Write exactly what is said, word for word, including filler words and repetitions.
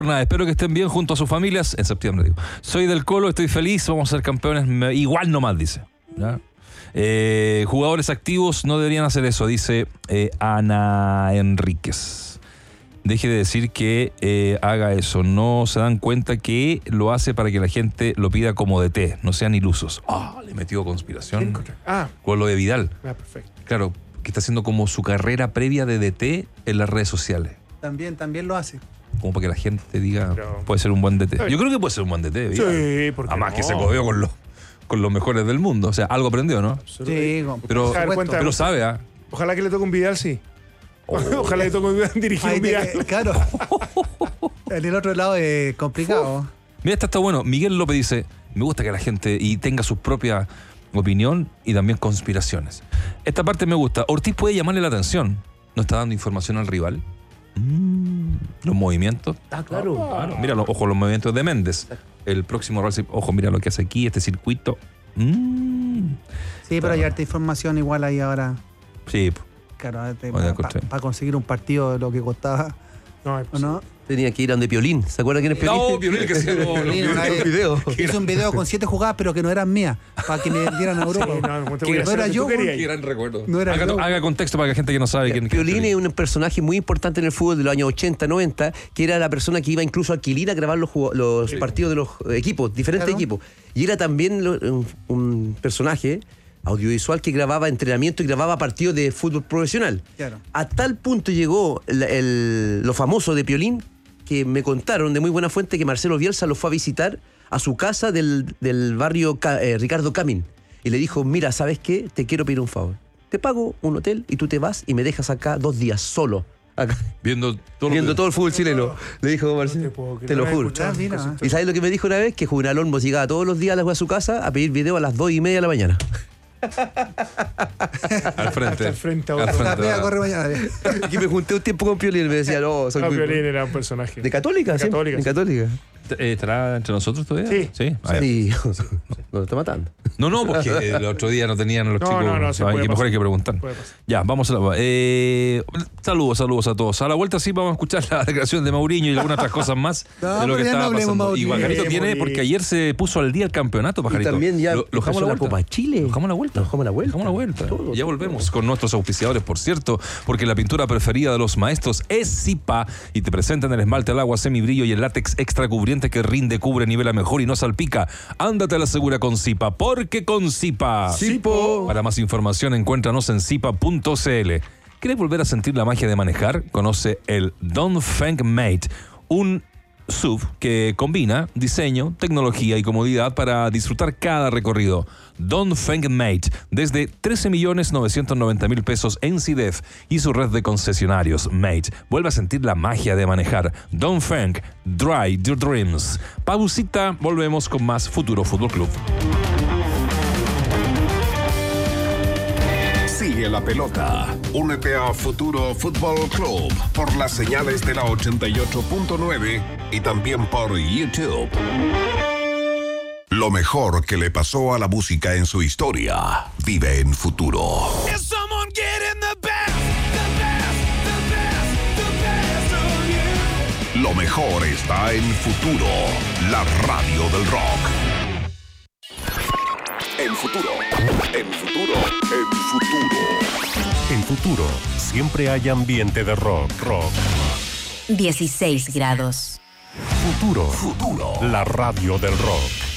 Nada, espero que estén bien junto a sus familias. En septiembre, digo. Soy del Colo, estoy feliz, vamos a ser campeones. Me, igual nomás, dice. ¿Ya? Eh, jugadores activos no deberían hacer eso, dice eh, Ana Enríquez. Deje de decir que eh, haga eso. No se dan cuenta que lo hace para que la gente lo pida como D T. No sean ilusos. Ah, oh, le metió conspiración ah. con lo de Vidal. Ah, perfecto. Claro, que está haciendo como su carrera previa de D T en las redes sociales. También, también lo hace. Como para que la gente diga, Pero, puede ser un buen D T. Yo creo que puede ser un buen D T. Vidal. Sí, porque además no. que se codeó con los, con los mejores del mundo. O sea, algo aprendió, ¿no? Sí, con, Pero, cuenta, pero sabe, ¿ah? ¿eh? Ojalá que le toque un Vidal, sí. Oh. Ojalá que le toque un Vidal dirigir Ahí un Vidal. te, claro. En el otro lado es complicado. Uf. Mira, esta está bueno. Miguel López dice, me gusta que la gente y tenga su propia opinión y también conspiraciones. Esta parte me gusta. Ortiz puede llamarle la atención. No está dando información al rival. Mm, los movimientos. Ah, claro. Ah, claro. Mira, los, ojo, los movimientos de Méndez. El próximo Real, ojo, mira lo que hace aquí, este circuito. Mm. Sí, pero hay harta información igual ahí ahora. Sí. Claro, para pa, pa conseguir un partido de lo que costaba. No, ¿o no? Tenía que ir a donde Piolín. ¿Se acuerdan quién es Piolín? No, Piolín que se lo video. Hizo un video con siete jugadas, pero que no eran mías, para que me vendieran a Europa. Sí, no, que no era yo. Qué gran recuerdo. No era haga, yo. haga contexto para que la gente que no sabe quién es. Piolín es un personaje muy importante en el fútbol de los años ochenta, noventa, que era la persona que iba incluso a Quilín a grabar los, los sí. partidos de los equipos, diferentes claro. equipos. Y era también un, un personaje audiovisual que grababa entrenamiento y grababa partidos de fútbol profesional. Claro. A tal punto llegó el, el, lo famoso de Piolín que me contaron de muy buena fuente que Marcelo Bielsa lo fue a visitar a su casa del, del barrio eh, Ricardo Camín y le dijo, mira, ¿sabes qué? Te quiero pedir un favor. Te pago un hotel y tú te vas y me dejas acá dos días solo. Acá. Viendo, todo, Viendo todo el fútbol chileno. Le dijo Marcelo. No te, te lo juro. ¿Y sabes lo que me dijo una vez? Que Juvenal Olmos llegaba todos los días a su casa a pedir video a las dos y media de la mañana. Al frente. Al frente. Al frente. Mira, corre mañana. Aquí me junté un tiempo con Piolín y me decía, no, soy no, muy... Piolín era un personaje. ¿De Católica? De ¿sí? Católica. De Católica. ¿Estará entre nosotros todavía? Sí. Sí. Sí. No lo está matando. No, no, porque el otro día no tenían los no, chicos. No, no, sí, hay, mejor hay que preguntar. Ya, vamos a la. Eh, saludos, saludos a todos. A la vuelta sí vamos a escuchar la declaración de Mourinho y algunas otras cosas más no, de lo que estaba no pasando. Y Pajarito tiene, Mourinho. porque ayer se puso al día el campeonato, Pajarito. Y también ya lo, lo dejamos la, la Copa Chile. Lo dejamos la vuelta. Lo dejamos la vuelta. Dejamos la vuelta. Todo, ya todo. volvemos con nuestros auspiciadores, por cierto, porque la pintura preferida de los maestros es Zipa y te presentan el esmalte al agua semibrillo y el látex extra cubriente que rinde, cubre, nivela mejor y no salpica. Ándate a la segura con Zipa, porque con Zipa. Zipo. Para más información, encuéntranos en zipa punto c l. ¿Quieres volver a sentir la magia de manejar? Conoce el Dongfeng Mate, un S U V que combina diseño, tecnología y comodidad para disfrutar cada recorrido. Dongfeng Mate, desde trece millones novecientos noventa mil pesos en C I D E F y su red de concesionarios. Mate, vuelve a sentir la magia de manejar. Dongfeng, Drive Your Dreams. Pausita, volvemos con más Futuro Fútbol Club. Sigue la pelota. Únete a Futuro Fútbol Club por las señales de la ochenta y ocho punto nueve y también por YouTube. Lo mejor que le pasó a la música en su historia vive en Futuro. Lo mejor está en Futuro, la radio del rock. En Futuro, en Futuro, en Futuro. En Futuro, siempre hay ambiente de rock, rock. dieciséis grados. Futuro, Futuro, la radio del rock.